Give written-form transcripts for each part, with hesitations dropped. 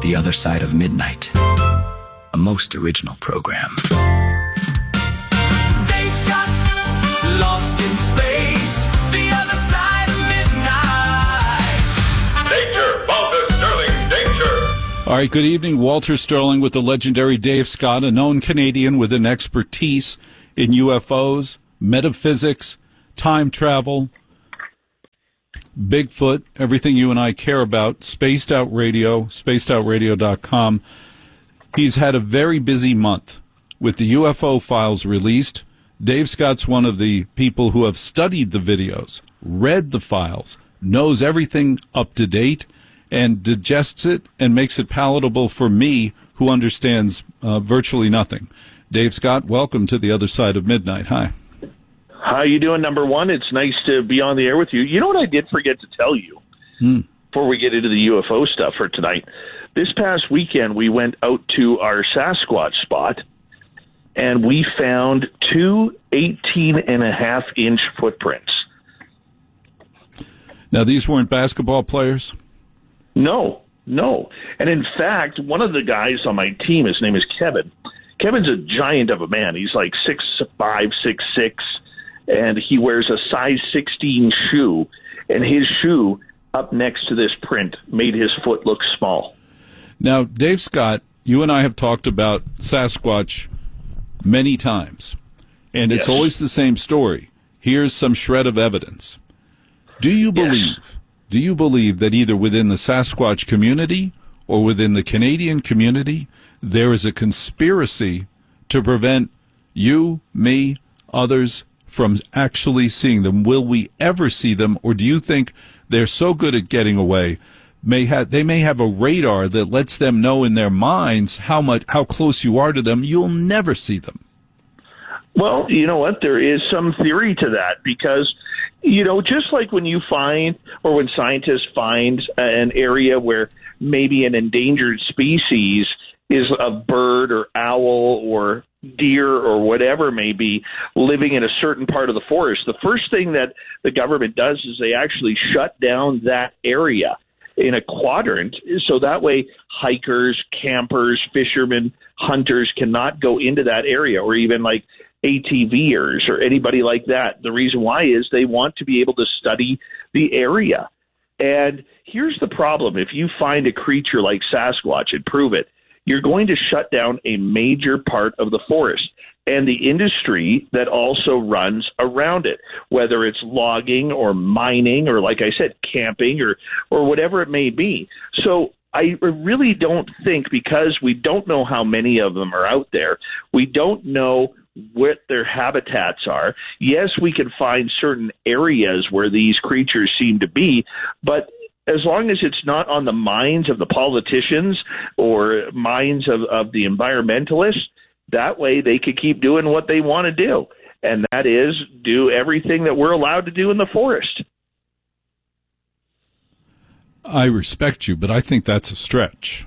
The Other Side of Midnight, a most original program. Dave Scott, Lost in Space, The Other Side of Midnight. Danger, Walter Sterling, danger. All right, good evening. Walter Sterling with the legendary Dave Scott, a known Canadian with an expertise in UFOs, metaphysics, time travel, Bigfoot, everything you and I care about, Spaced Out Radio, spacedoutradio.com. He's had a very busy month with the UFO files released. Dave Scott's one of the people who have studied the videos, read the files, knows everything up to date, and digests it and makes it palatable for me, who understands virtually nothing. Dave Scott, welcome to The Other Side of Midnight. Hi. How you doing, number one? It's nice to be on the air with you. You know what I did forget to tell you before we get into the UFO stuff for tonight? This past weekend, we went out to our Sasquatch spot, and we found two 18.5-inch footprints. Now, these weren't basketball players? No. And in fact, one of the guys on my team, his name is Kevin. Kevin's a giant of a man. He's like 6'5", 6'6", and he wears a size 16 shoe, and his shoe up next to this print made his foot look small. Now, Dave Scott, you and I have talked about Sasquatch many times, and it's always the same story. Here's some shred of evidence. Do you believe that either within the Sasquatch community or within the Canadian community, there is a conspiracy to prevent you, me, others from actually seeing them? Will we ever see them, or do you think they're so good at getting away, they may have a radar that lets them know in their minds how close you are to them, you'll never see them? Well, you know what? There is some theory to that because, just like when you find or when scientists find an area where maybe an endangered species is a bird or owl or deer or whatever may be living in a certain part of the forest, the first thing that the government does is they actually shut down that area in a quadrant, so that way hikers, campers, fishermen, hunters cannot go into that area, or even like ATVers or anybody like that. The reason why is they want to be able to study the area. And here's the problem. If you find a creature like Sasquatch and prove it, you're going to shut down a major part of the forest and the industry that also runs around it, whether it's logging or mining or, like I said, camping or whatever it may be. So I really don't think, because we don't know how many of them are out there, we don't know what their habitats are. Yes, we can find certain areas where these creatures seem to be, but as long as it's not on the minds of the politicians or minds of the environmentalists, that way they could keep doing what they want to do, and that is do everything that we're allowed to do in the forest. I respect you, but I think that's a stretch.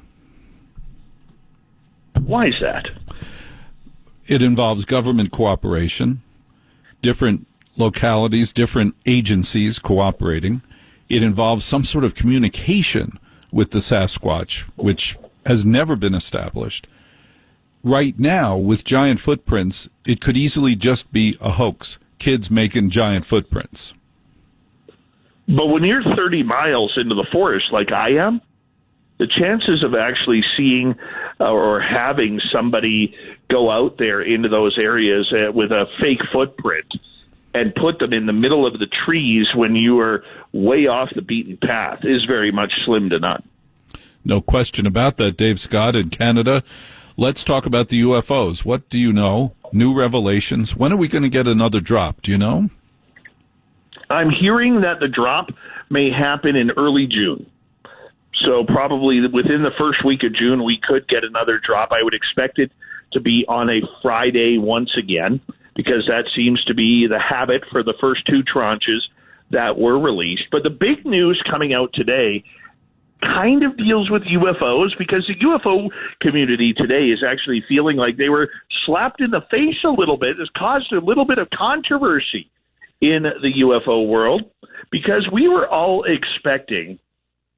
Why is that? It involves government cooperation, different localities, different agencies cooperating. It involves some sort of communication with the Sasquatch, which has never been established. Right now, with giant footprints, it could easily just be a hoax, kids making giant footprints. But when you're 30 miles into the forest like I am, the chances of actually seeing or having somebody go out there into those areas with a fake footprint and put them in the middle of the trees when you are way off the beaten path is very much slim to none. No question about that, Dave Scott in Canada. Let's talk about the UFOs. What do you know? New revelations. When are we going to get another drop? Do you know? I'm hearing that the drop may happen in early June. So probably within the first week of June, we could get another drop. I would expect it to be on a Friday once again, because that seems to be the habit for the first two tranches that were released. But the big news coming out today kind of deals with UFOs, because the UFO community today is actually feeling like they were slapped in the face a little bit. It's caused a little bit of controversy in the UFO world, because we were all expecting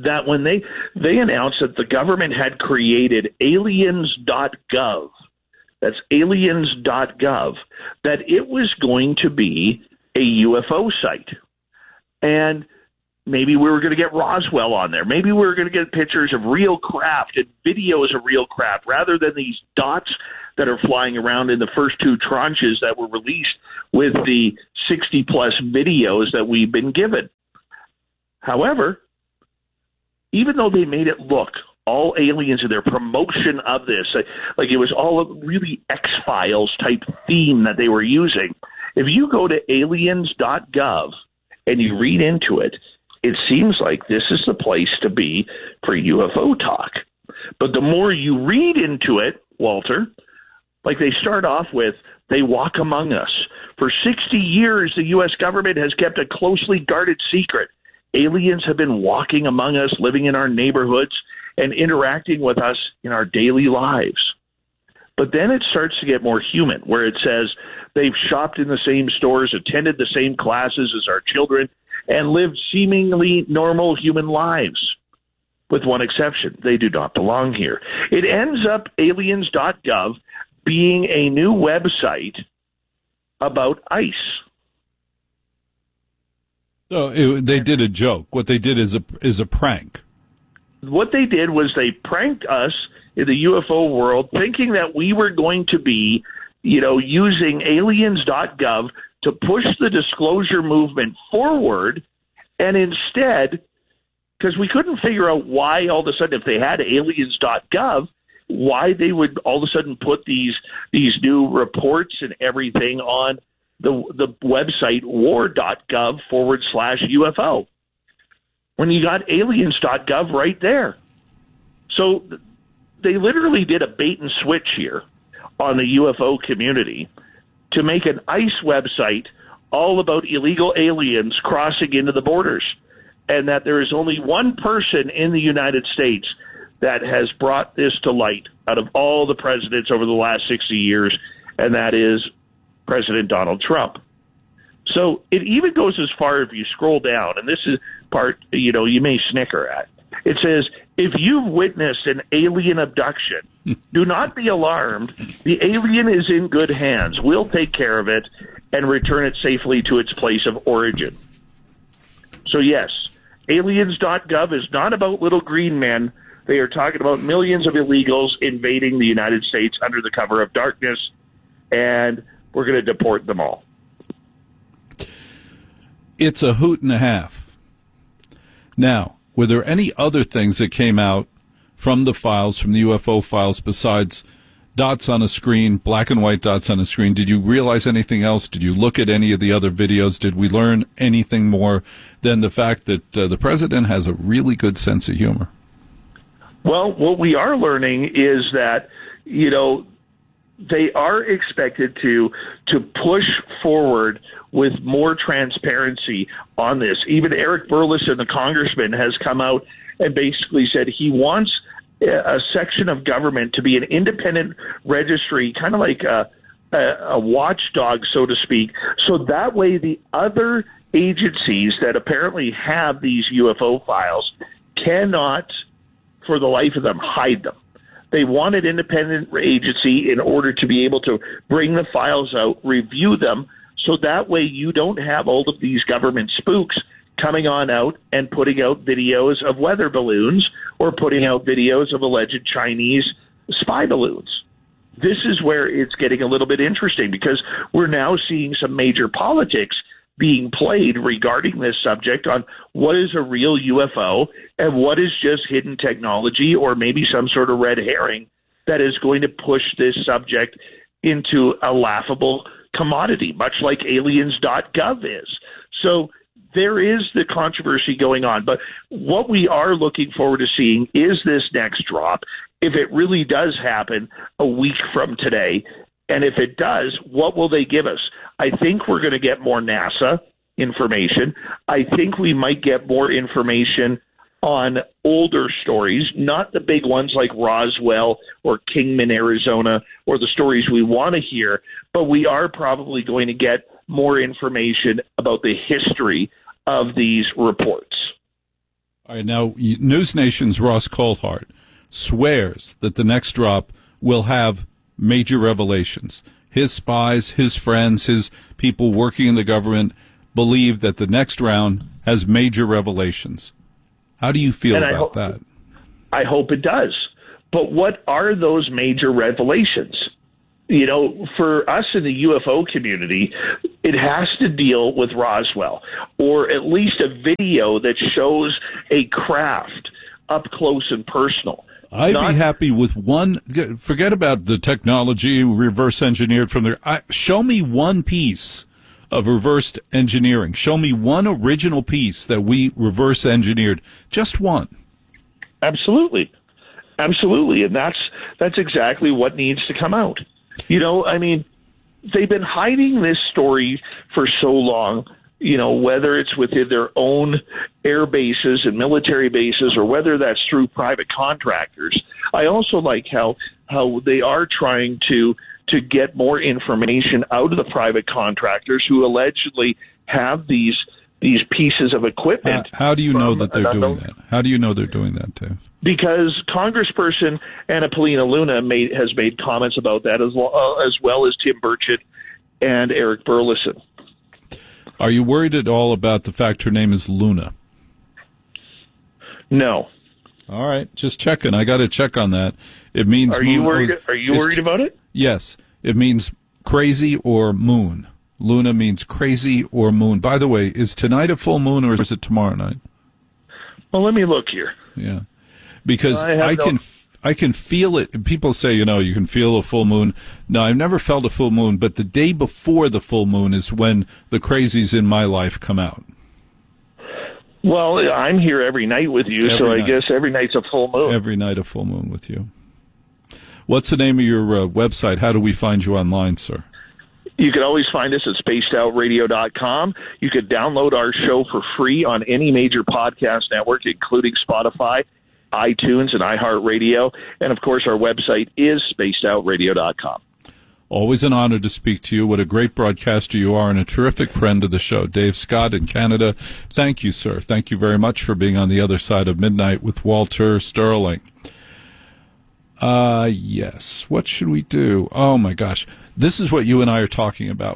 that when they announced that the government had created aliens.gov, that's aliens.gov, that it was going to be a UFO site. And maybe we were going to get Roswell on there. Maybe we were going to get pictures of real craft and videos of real craft rather than these dots that are flying around in the first two tranches that were released with the 60-plus videos that we've been given. However, even though they made it look all aliens in their promotion of this, like it was all a really X-Files type theme that they were using, if you go to aliens.gov and you read into it, it seems like this is the place to be for UFO talk. But the more you read into it, Walter, like they start off with, they walk among us. For 60 years, the U.S. government has kept a closely guarded secret. Aliens have been walking among us, living in our neighborhoods, and interacting with us in our daily lives. But then it starts to get more human, where it says they've shopped in the same stores, attended the same classes as our children, and lived seemingly normal human lives. With one exception, they do not belong here. It ends up aliens.gov being a new website about ICE. So they did a joke. What they did is a prank. What they did was they pranked us in the UFO world, thinking that we were going to be, using aliens.gov to push the disclosure movement forward, and instead, because we couldn't figure out why all of a sudden, if they had aliens.gov, why they would all of a sudden put these new reports and everything on the website war.gov/UFO when you got aliens.gov right there. So they literally did a bait and switch here on the UFO community to make an ICE website all about illegal aliens crossing into the borders, and that there is only one person in the United States that has brought this to light out of all the presidents over the last 60 years, and that is President Donald Trump. So it even goes as far, if you scroll down, and this is part, you may snicker at. It says, if you've witnessed an alien abduction, do not be alarmed. The alien is in good hands. We'll take care of it and return it safely to its place of origin. So yes, aliens.gov is not about little green men. They are talking about millions of illegals invading the United States under the cover of darkness, and we're going to deport them all. It's a hoot and a half. Now, were there any other things that came out from the files, from the UFO files, besides dots on a screen, black and white dots on a screen? Did you realize anything else? Did you look at any of the other videos? Did we learn anything more than the fact that the president has a really good sense of humor? Well, what we are learning is that, they are expected to push forward with more transparency on this. Even Eric Burlison, the congressman, has come out and basically said he wants a section of government to be an independent registry, kind of like a watchdog, so to speak, so that way the other agencies that apparently have these UFO files cannot, for the life of them, hide them. They want an independent agency in order to be able to bring the files out, review them, so that way you don't have all of these government spooks coming on out and putting out videos of weather balloons or putting out videos of alleged Chinese spy balloons. This is where it's getting a little bit interesting, because we're now seeing some major politics being played regarding this subject on what is a real UFO and what is just hidden technology or maybe some sort of red herring that is going to push this subject into a laughable commodity, much like aliens.gov is. So there is the controversy going on. But what we are looking forward to seeing is this next drop. If it really does happen a week from today, and if it does, what will they give us? I think we're going to get more NASA information. I think we might get more information on older stories, not the big ones like Roswell or Kingman, Arizona, or the stories we want to hear, but we are probably going to get more information about the history of these reports. All right, now, News Nation's Ross Coulthart swears that the next drop will have major revelations. His spies, his friends, his people working in the government believe that the next round has major revelations. How do you feel about that? I hope it does. But what are those major revelations? You know, for us in the UFO community, it has to deal with Roswell, or at least a video that shows a craft up close and personal. I'd be happy with one. Forget about the technology reverse engineered from there. Show me one piece of reverse engineering. Show me one original piece that we reverse engineered. Just one. Absolutely. Absolutely. And that's exactly what needs to come out. You know, I mean, they've been hiding this story for so long, you know, whether it's within their own air bases and military bases or whether that's through private contractors. I also like how they are trying to get more information out of the private contractors who allegedly have these pieces of equipment. How do you know that they're doing that? How do you know they're doing that, Dave? Because Congressperson Anna Paulina Luna has made comments about that as well as Tim Burchett and Eric Burleson. Are you worried at all about the fact her name is Luna? No. All right, just checking. I got to check on that. It means. Are you worried about it? Yes, it means crazy or moon. Luna means crazy or moon. By the way, is tonight a full moon or is it tomorrow night? Well, let me look here. Yeah, because I can feel it. People say, you know, you can feel a full moon. No, I've never felt a full moon, but the day before the full moon is when the crazies in my life come out. Well, I'm here every night with you, so I guess every night's a full moon. Every night a full moon with you. What's the name of your website? How do we find you online, sir? You can always find us at spacedoutradio.com. You can download our show for free on any major podcast network, including Spotify, iTunes, and iHeartRadio. And, of course, our website is spacedoutradio.com. Always an honor to speak to you. What a great broadcaster you are and a terrific friend of the show. Dave Scott in Canada. Thank you, sir. Thank you very much for being on the other side of midnight with Walter Sterling. Yes. What should we do? Oh, my gosh. This is what you and I are talking about.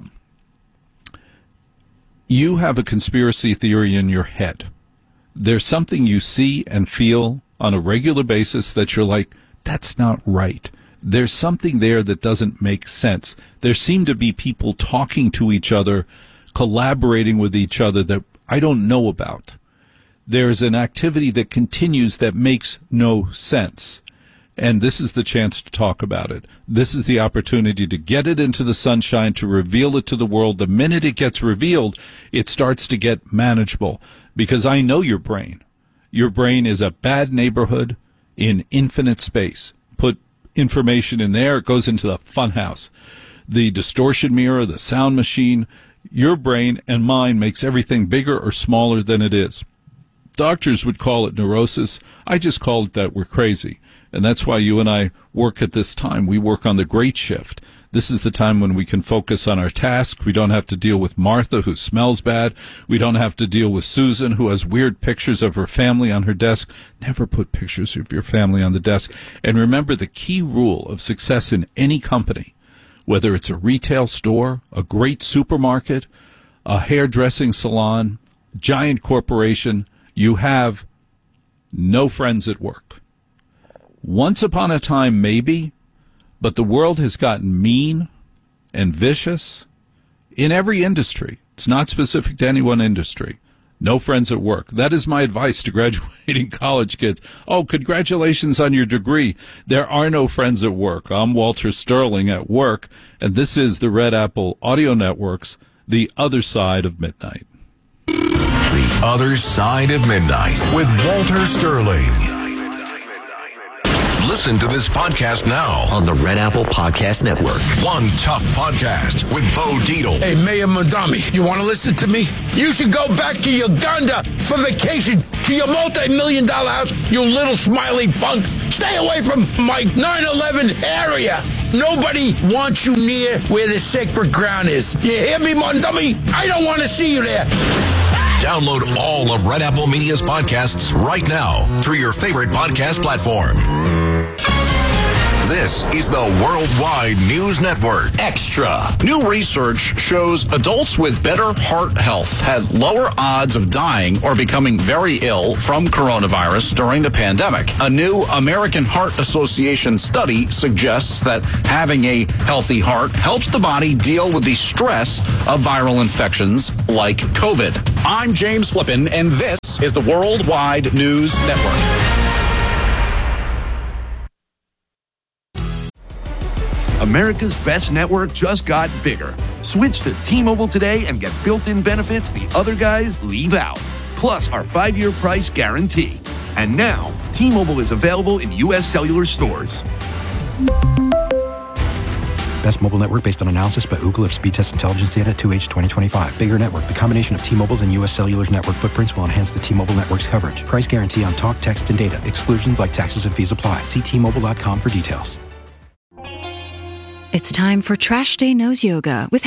You have a conspiracy theory in your head. There's something you see and feel on a regular basis that you're like, that's not right. There's something there that doesn't make sense. There seem to be people talking to each other, collaborating with each other that I don't know about. There's an activity that continues that makes no sense. And this is the chance to talk about it. This is the opportunity to get it into the sunshine, to reveal it to the world. The minute it gets revealed, it starts to get manageable. Because I know your brain. Your brain is a bad neighborhood in infinite space. Put information in there, it goes into the funhouse. The distortion mirror, the sound machine, your brain and mine makes everything bigger or smaller than it is. Doctors would call it neurosis. I just call it that we're crazy. And that's why you and I work at this time. We work on the great shift. This is the time when we can focus on our task. We don't have to deal with Martha, who smells bad. We don't have to deal with Susan, who has weird pictures of her family on her desk. Never put pictures of your family on the desk. And remember the key rule of success in any company, whether it's a retail store, a great supermarket, a hairdressing salon, giant corporation, you have no friends at work. Once upon a time, maybe, but the world has gotten mean and vicious in every industry. It's not specific to any one industry. No friends at work. That is my advice to graduating college kids. Oh, congratulations on your degree. There are no friends at work. I'm Walter Sterling at work, and this is the Red Apple Audio Network's The Other Side of Midnight. The Other Side of Midnight with Walter Sterling. Listen to this podcast now on the Red Apple Podcast Network. One Tough Podcast with Bo Dietl. Hey, Mayor Mondami, you want to listen to me? You should go back to Uganda for vacation to your multi-million-dollar house, you little smiley punk. Stay away from my 9/11 area. Nobody wants you near where the sacred ground is. You hear me, Mondami? I don't want to see you there. Download all of Red Apple Media's podcasts right now through your favorite podcast platform. This is the Worldwide News Network. Extra. New research shows adults with better heart health had lower odds of dying or becoming very ill from coronavirus during the pandemic. A new American Heart Association study suggests that having a healthy heart helps the body deal with the stress of viral infections like COVID. I'm James Flippin, and this is the Worldwide News Network. America's best network just got bigger. Switch to T-Mobile today and get built-in benefits the other guys leave out. Plus our 5-year price guarantee. And now, T-Mobile is available in U.S. cellular stores. Best mobile network based on analysis by Ookla of speed test intelligence data 2H 2025. Bigger network. The combination of T-Mobile's and U.S. Cellular's network footprints will enhance the T-Mobile network's coverage. Price guarantee on talk, text, and data. Exclusions like taxes and fees apply. See T-Mobile.com for details. It's time for Trash Day Nose Yoga with